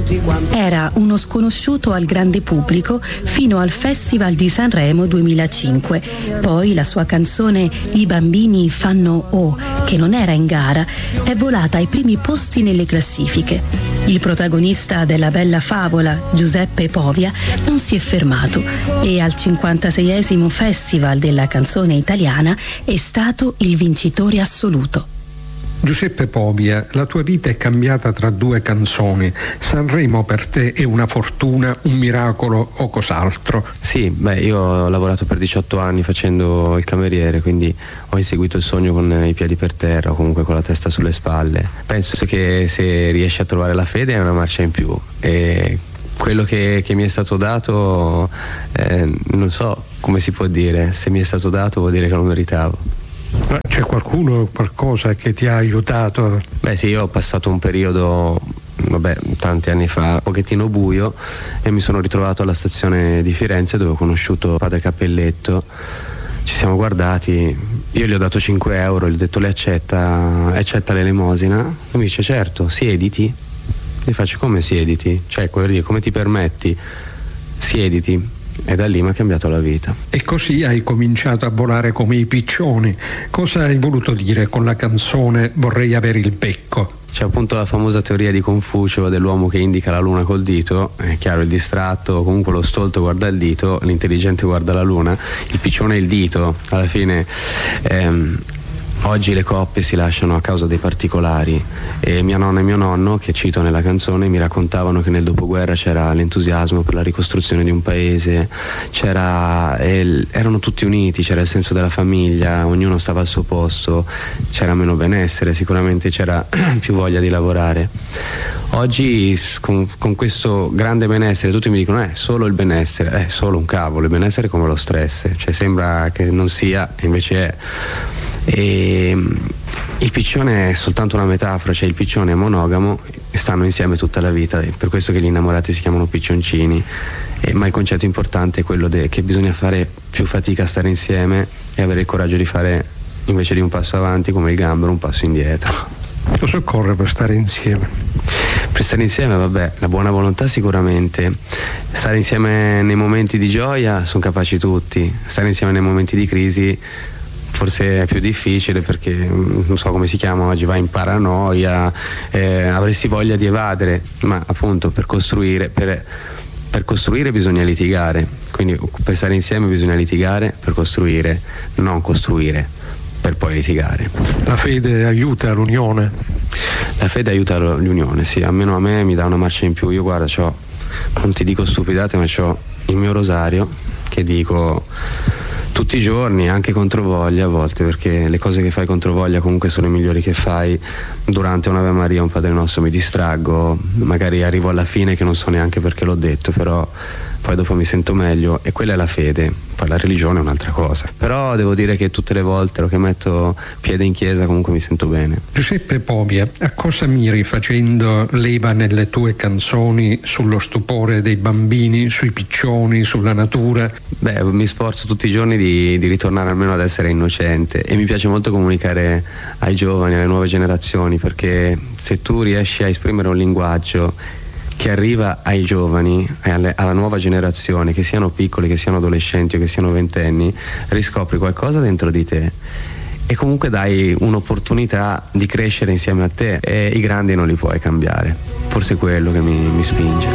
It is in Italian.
Era uno sconosciuto al grande pubblico fino al Festival di Sanremo 2005. Poi la sua canzone I bambini fanno O, che non era in gara, è volata ai primi posti nelle classifiche. Il protagonista della bella favola, Giuseppe Povia, non si è fermato e al 56esimo Festival della canzone italiana è stato il vincitore assoluto. Giuseppe Povia, la tua vita è cambiata tra due canzoni. Sanremo per te è una fortuna, un miracolo o cos'altro? Sì, io ho lavorato per 18 anni facendo il cameriere, quindi ho inseguito il sogno con i piedi per terra o comunque con la testa sulle spalle. Penso che se riesci a trovare la fede è una marcia in più, e quello che mi è stato dato, non so come si può dire, se mi è stato dato vuol dire che lo meritavo. C'è qualcuno o qualcosa che ti ha aiutato? Sì, io ho passato un periodo, tanti anni fa, un pochettino buio, e mi sono ritrovato alla stazione di Firenze dove ho conosciuto padre Cappelletto. Ci siamo guardati, io gli ho dato 5 euro, gli ho detto: le accetta l'elemosina? E mi dice: certo, siediti. Gli faccio: come siediti? Cioè, come ti permetti? Siediti. E da lì mi ha cambiato la vita. E così hai cominciato a volare come i piccioni. Cosa hai voluto dire con la canzone Vorrei avere il becco? C'è appunto la famosa teoria di Confucio dell'uomo che indica la luna col dito. È chiaro, il distratto, comunque lo stolto guarda il dito, l'intelligente guarda la luna, il piccione è il dito. Alla fine oggi le coppie si lasciano a causa dei particolari, e mia nonna e mio nonno, che cito nella canzone, mi raccontavano che nel dopoguerra c'era l'entusiasmo per la ricostruzione di un paese, erano tutti uniti, c'era il senso della famiglia, ognuno stava al suo posto, c'era meno benessere, sicuramente c'era più voglia di lavorare. Oggi con questo grande benessere tutti mi dicono solo il benessere, è solo un cavolo, il benessere è come lo stress, cioè sembra che non sia, invece è. E il piccione è soltanto una metafora, cioè il piccione è monogamo e stanno insieme tutta la vita, è per questo che gli innamorati si chiamano piccioncini, ma il concetto importante è quello che bisogna fare più fatica a stare insieme e avere il coraggio di fare, invece di un passo avanti come il gambero, un passo indietro. Cosa occorre per stare insieme? Per stare insieme, la buona volontà sicuramente. Stare insieme nei momenti di gioia sono capaci tutti, stare insieme nei momenti di crisi forse è più difficile, perché non so come si chiama oggi, vai in paranoia, avresti voglia di evadere, ma appunto per costruire bisogna litigare, quindi per stare insieme bisogna litigare per costruire, non costruire per poi litigare. La fede aiuta l'unione? La fede aiuta l'unione, sì, almeno a me mi dà una marcia in più. Io guarda, non ti dico stupidate, ma c'ho il mio rosario che dico tutti i giorni, anche controvoglia a volte, perché le cose che fai controvoglia comunque sono le migliori che fai. Durante un'Ave Maria, un Padre Nostro mi distraggo, magari arrivo alla fine che non so neanche perché l'ho detto, però poi dopo mi sento meglio, e quella è la fede. Poi la religione è un'altra cosa, però devo dire che tutte le volte che metto piede in chiesa comunque mi sento bene. Giuseppe Povia, a cosa miri facendo leva nelle tue canzoni sullo stupore dei bambini, sui piccioni, sulla natura? Mi sforzo tutti i giorni di ritornare almeno ad essere innocente, e mi piace molto comunicare ai giovani, alle nuove generazioni, perché se tu riesci a esprimere un linguaggio che arriva ai giovani, alla nuova generazione, che siano piccoli, che siano adolescenti o che siano ventenni, riscopri qualcosa dentro di te e comunque dai un'opportunità di crescere insieme a te, e i grandi non li puoi cambiare. Forse è quello che mi spinge.